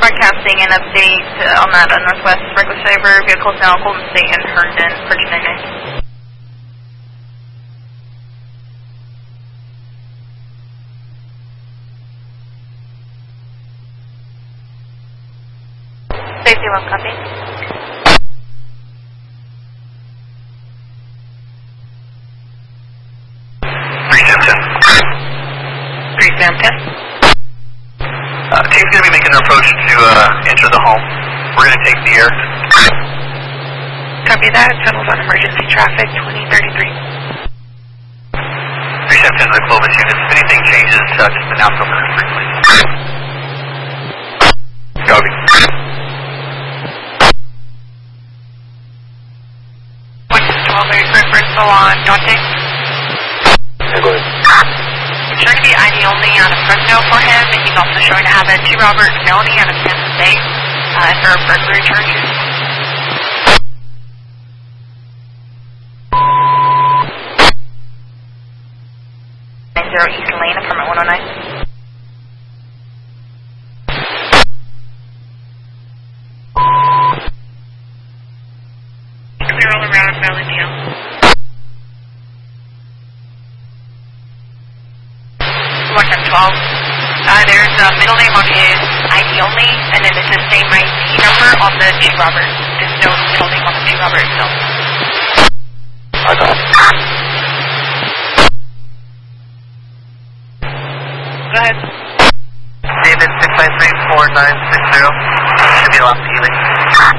broadcasting an update on that Northwest Reckless Driver. Vehicles now Golden State and Herndon for 299. Safety 1, copy. Team's going to be making an approach to enter the home. We're going to take the air. Copy that. Tunnels on emergency traffic 2033. 310 to the Clovis units. If anything changes, just announce over the frequency. Copy. Reversal on Dante. Yeah, go ahead. It's showing to be ID only on a Fresno for him, and he's also showing to have a 2 Robert felony out of San Jose for a burglary charges. 90 East Lane, apartment 109. Clear all around Valley Deal. 112. There's a middle name on his ID only, and then it's the same ID number on the 2 Robert. There's no middle name on the 2 Robert itself. I got it. Go ahead. David 653-4960. Should be allowed to healing.